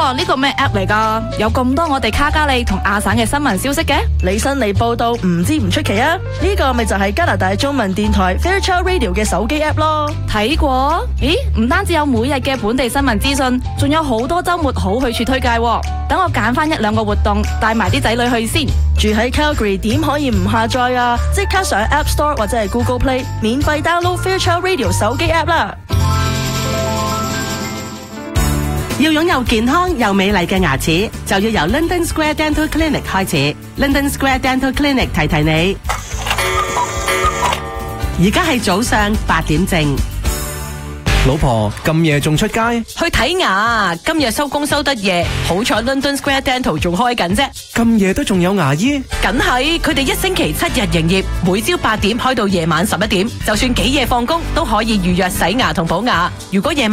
哇，呢個咩 app 嚟噶？有咁多我哋卡加利同亞省嘅新聞消息嘅？ 你新嚟報道唔知唔出奇啊！呢個咪就係加拿大中文電台 Fairchild Radio 嘅手機 app 咯。 睇過？咦，唔單止有每日嘅本地新聞資訊，仲有好多周末好去處推介喎。等我揀翻一兩個活動，帶埋啲仔女去先。 住喺 Calgary 點可以唔下載啊？即刻上 App Store 或者係 Google Play 免費 download Fairchild Radio 手機 app 啦。 要擁有健康又美麗嘅牙齒，就要由 London Square Dental Clinic 開始。London Square Dental Clinic 提提你，而家係早上8點正。 老婆咁夜仲出街？ 去睇牙，今日收工收得夜，好彩 London Square Dental 仲開緊啫。 咁夜都仲有牙醫？ 梗係，佢哋一星期7日營業，每朝8點開到夜晚11點，就算幾夜放工都可以預約洗牙同補牙。如果夜晚